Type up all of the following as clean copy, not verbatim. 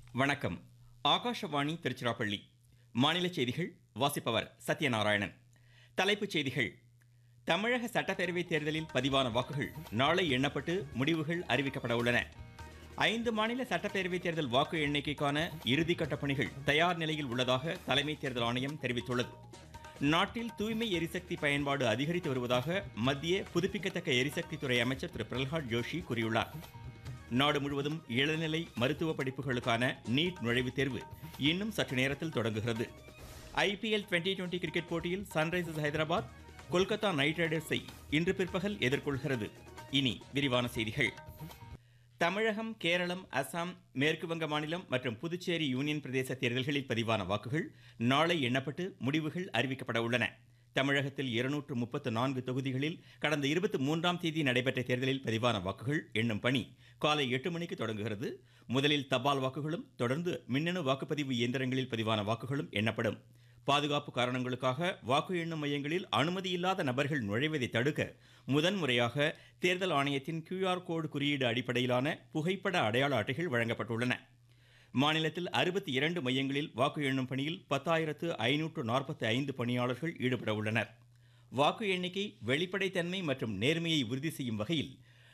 வணக்கம். ஆகாஷவாணி திருச்சிராப்பள்ளி. மாநில செய்திகள் வாசிப்பவர் சத்யநாராயணன். தலைப்புச் செய்திகள். தமிழக சட்டப்பேரவை தேர்தலில் பதிவான வாக்குகள் நாளை எண்ணப்பட்டு முடிவுகள் அறிவிக்கப்பட உள்ளன. 5 மாநில சட்டப்பேரவை தேர்தல் வாக்கு எண்ணிக்கைக்கான இறுதிக்கட்ட பணிகள் தயார் நிலையில் உள்ளதாக தலைமை தேர்தல் ஆணையம் தெரிவித்துள்ளது. நாட்டில் தூய்மை எரிசக்தி பயன்பாடு அதிகரித்து வருவதாக மத்திய புதுப்பிக்கத்தக்க எரிசக்தித்துறை அமைச்சர் திரு பிரல்ஹாத் ஜோஷி கூறியுள்ளார். நாடு முழுவதும் இளநிலை மருத்துவ படிப்புகளுக்கான நீட் நுழைவுத் தேர்வு இன்னும் சற்று நேரத்தில் தொடங்குகிறது. IPL 2020 கிரிக்கெட் போட்டியில் சன்ரைசர்ஸ் ஹைதராபாத் கொல்கத்தா நைட் ரைடர்ஸை இன்று பிற்பகல் எதிர்கொள்கிறது. இனி விரிவான செய்திகள். தமிழகம், கேரளம், அசாம், மேற்கு வங்க மாநிலம் மற்றும் புதுச்சேரி யூனியன் பிரதேச தேர்தல்களில் பதிவான வாக்குகள் நாளை எண்ணப்பட்டு முடிவுகள் அறிவிக்கப்பட உள்ளன. தமிழகத்தில் 234 தொகுதிகளில் கடந்த 23ஆம் தேதி நடைபெற்ற தேர்தலில் பதிவான வாக்குகள் எண்ணும் பணி காலை 8 மணிக்கு தொடங்குகிறது. முதலில் தபால் வாக்குகளும் தொடர்ந்து மின்னணு வாக்குப்பதிவு இயந்திரங்களில் பதிவான வாக்குகளும் எண்ணப்படும். பாதுகாப்பு காரணங்களுக்காக வாக்கு எண்ணும் மையங்களில் அனுமதியில்லாத நபர்கள் நுழைவதை தடுக்க முதன்முறையாக தேர்தல் ஆணையத்தின் QR கோடு குறியீடு அடிப்படையிலான புகைப்பட அடையாள அட்டைகள் வழங்கப்பட்டுள்ளன. மாநிலத்தில் 62 மையங்களில் வாக்கு எண்ணும் பணியில் 10,545 பணியாளர்கள் ஈடுபட உள்ளனர். வாக்கு எண்ணிக்கை வெளிப்படைத்தன்மை மற்றும் நேர்மையை உறுதி செய்யும் வகையில்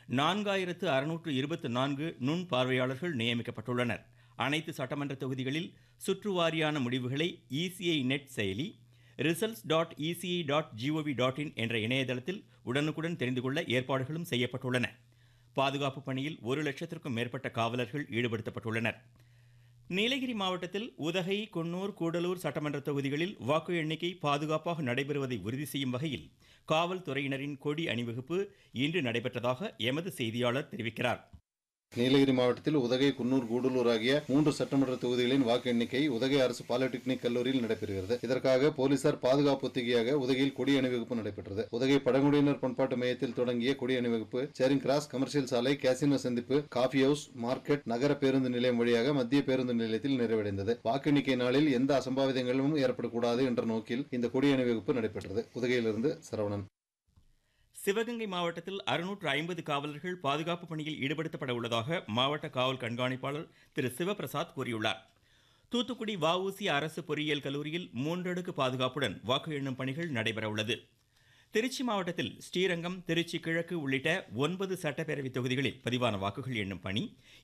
4,624 நுண் பார்வையாளர்கள் நியமிக்கப்பட்டுள்ளனர். அனைத்து சட்டமன்ற தொகுதிகளில் சுற்றுவாரியான முடிவுகளை ECI நெட் செயலி, results.eci.gov.in என்ற இணையதளத்தில் உடனுக்குடன் தெரிந்து கொள்ள ஏற்பாடுகளும் செய்யப்பட்டுள்ளன. பாதுகாப்பு பணியில் 1 லட்சத்திற்கும் மேற்பட்ட காவலர்கள் ஈடுபடுத்தப்பட்டுள்ளனர். நீலகிரி மாவட்டத்தில் உதகை, குன்னூர், கூடலூர் சட்டமன்ற தொகுதிகளில் வாக்கு எண்ணிக்கை பாதுகாப்பாக நடைபெறுவதை உறுதி செய்யும் வகையில் காவல்துறையினரின் கொடி அணிவகுப்பு இன்று நடைபெற்றதாக எமது செய்தியாளர் தெரிவிக்கிறார். நீலகிரி மாவட்டத்தில் உதகை, குன்னூர், கூடலூர் ஆகிய 3 சட்டமன்ற தொகுதிகளின் வாக்கு எண்ணிக்கை உதகை அரசு பாலிடெக்னிக் கல்லூரியில் நடைபெறுகிறது. இதற்காக போலீசார் பாதுகாப்பு ஒத்திகையாக உதகையில் கொடி அணிவகுப்பு நடைபெற்றது. உதகை பழங்குடியினர் பண்பாட்டு மையத்தில் தொடங்கிய கொடி அணிவகுப்பு சேரிங் கிராஸ், கமர்ஷியல் சாலை, கேசினோ சந்திப்பு, காஃபி ஹவுஸ், மார்க்கெட், நகர பேருந்து நிலையம் வழியாக மத்திய பேருந்து நிலையத்தில் நிறைவடைந்தது. வாக்கு எண்ணிக்கை நாளில் எந்த அசம்பாவிதங்களும் ஏற்படக்கூடாது என்ற நோக்கில் இந்த கொடி அணிவகுப்பு நடைபெற்றது. உதகையிலிருந்து சரவணன். சிவகங்கை மாவட்டத்தில் 650 காவலர்கள் பாதுகாப்பு பணியில் ஈடுபடுத்தப்பட உள்ளதாக மாவட்ட காவல் கண்காணிப்பாளர் திரு சிவபிரசாத் கூறியுள்ளார். தூத்துக்குடி வஉசி அரசு பொறியியல் கல்லூரியில் 3 அடுக்கு பாதுகாப்புடன் வாக்கு எண்ணும் பணிகள் நடைபெற உள்ளது. திருச்சி மாவட்டத்தில் ஸ்ரீரங்கம், திருச்சி கிழக்கு உள்ளிட்ட 9 சட்டப்பேரவை தொகுதிகளில் பதிவான வாக்குகள் எண்ணும் பணி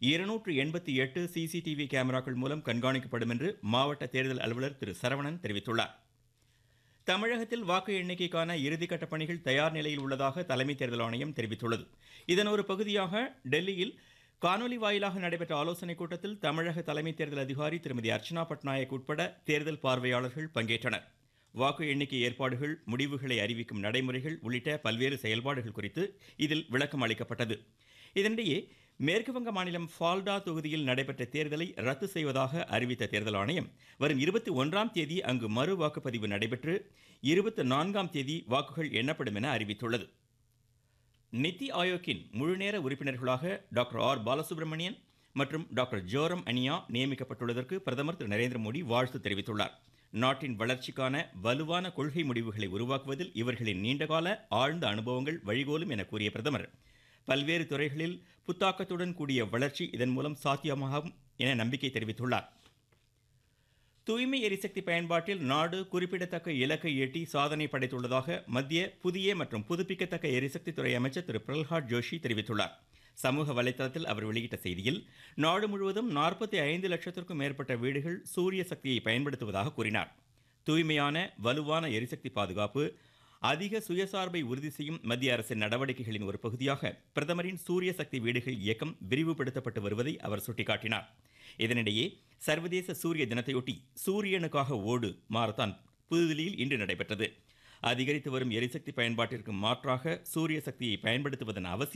288 CCTV கேமராக்கள் மூலம் கண்காணிக்கப்படும் என்று மாவட்ட தேர்தல் அலுவலர் திரு சரவணன் தெரிவித்துள்ளார். தமிழகத்தில் வாக்கு எண்ணிக்கைக்கான இறுதிக்கட்ட பணிகள் தயார் நிலையில் உள்ளதாக தலைமை தேர்தல் ஆணையம் தெரிவித்துள்ளது. இதன் ஒரு பகுதியாக டெல்லியில் காணொலி வாயிலாக நடைபெற்ற ஆலோசனைக் கூட்டத்தில் தமிழக தலைமை தேர்தல் அதிகாரி திருமதி அர்ச்சனா பட்நாயக் உட்பட தேர்தல் பார்வையாளர்கள் பங்கேற்றனர். வாக்கு எண்ணிக்கை ஏற்பாடுகள், முடிவுகளை அறிவிக்கும் நடைமுறைகள் உள்ளிட்ட பல்வேறு செயல்பாடுகள் குறித்து இதில் விளக்கம் அளிக்கப்பட்டது. இதனிடையே மேற்கு வங்க மாநிலம் ஃபால்டா தொகுதியில் நடைபெற்ற தேர்தலை ரத்து செய்வதாக அறிவித்த தேர்தல் ஆணையம் வரும் 21ஆம் தேதி அங்கு மறு வாக்குப்பதிவு நடைபெற்று 24ஆம் தேதி வாக்குகள் எண்ணப்படும் என அறிவித்துள்ளது. நித்தி ஆயோக்கின் முழுநேர உறுப்பினர்களாக டாக்டர் ஆர் பாலசுப்ரமணியன் மற்றும் டாக்டர் ஜோரம் அனியா நியமிக்கப்பட்டுள்ளதற்கு பிரதமர் திரு நரேந்திர மோடி வாழ்த்து தெரிவித்துள்ளார். நாட்டின் வளர்ச்சிக்கான வலுவான கொள்கை முடிவுகளை உருவாக்குவதில் இவர்களின் நீண்டகால ஆழ்ந்த அனுபவங்கள் வழிகோலும் என கூறிய பிரதமர் பல்வேறு துறைகளில் புத்தாக்கத்துடன் கூடிய வளர்ச்சி இதன் மூலம் சாத்தியமாகும் என நம்பிக்கை தெரிவித்துள்ளார். தூய்மை எரிசக்தி பயன்பாட்டில் நாடு குறிப்பிடத்தக்க இலக்கை எட்டி சாதனை படைத்துள்ளதாக மத்திய புதிய மற்றும் புதுப்பிக்கத்தக்க எரிசக்தி துறை அமைச்சர் திரு பிரல்ஹாத் ஜோஷி தெரிவித்துள்ளார். சமூக வலைதளத்தில் அவர் வெளியிட்ட செய்தியில் நாடு முழுவதும் 45 லட்சத்திற்கும் மேற்பட்ட வீடுகள் சூரிய சக்தியை பயன்படுத்துவதாக கூறினார். தூய்மையான வலுவான எரிசக்தி பாதுகாப்பு, அதிக சுயசார்பை உறுதி செய்யும் மத்திய அரசின் நடவடிக்கைகளின் ஒரு பகுதியாக பிரதமரின் சூரிய சக்தி வீடுகள் இயக்கம் விரிவுபடுத்தப்பட்டு வருவதை அவர் சுட்டிக்காட்டினார். இதனிடையே சர்வதேச சூரிய தினத்தையொட்டி சூரியனுக்காக ஓடு மாரத்தான் புதுதில்லியில் இன்று நடைபெற்றது. அதிகரித்து வரும் எரிசக்தி பயன்பாட்டிற்கு மாற்றாக சூரிய சக்தியை பயன்படுத்துவதன் அவசியம்